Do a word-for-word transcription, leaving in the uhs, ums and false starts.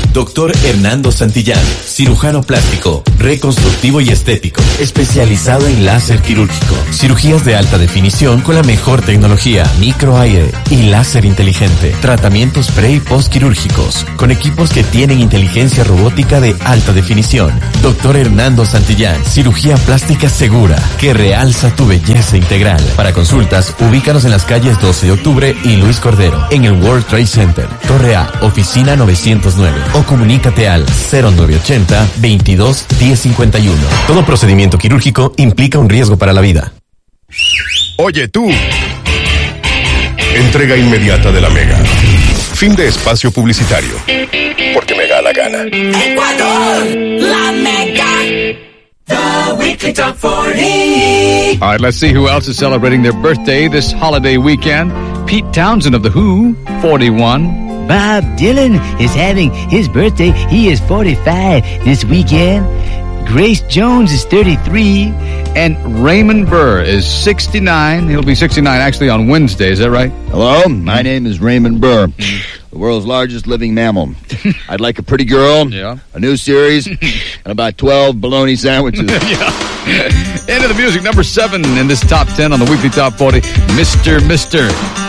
Doctor Hernando Santillán, cirujano plástico, reconstructivo y estético, especializado en láser quirúrgico, cirugías de alta definición con la mejor tecnología, microaire y láser inteligente, tratamientos pre y post quirúrgicos, con equipos que tienen inteligencia robótica de alta definición. Doctor Hernando Santillán, cirugía plástica segura, que realza tu belleza integral. Para consultas, ubícanos en las calles doce de octubre y Luis Cordero, en el World Trade Center, Torre A, oficina novecientos nueve, o comunícate al cero nueve ochenta, veintidós, diez cincuenta y uno. Todo procedimiento quirúrgico implica un riesgo para la vida. Oye tú, entrega inmediata de la Mega. Fin de espacio publicitario, porque me da la gana. Ecuador, la Mega, the weekly top forty. All right, let's see who else is celebrating their birthday this holiday weekend. Pete Townsend of The Who, forty-one. Bob Dylan is having his birthday. He is forty-five this weekend. Grace Jones is thirty-three. And Raymond Burr is sixty-nine. He'll be sixty-nine actually on Wednesday. Is that right? Hello, my name is Raymond Burr, the world's largest living mammal. I'd like a pretty girl, yeah. a new series, and about twelve bologna sandwiches. Yeah. End of the music, number seven in this top ten on the weekly top forty, Mister Mister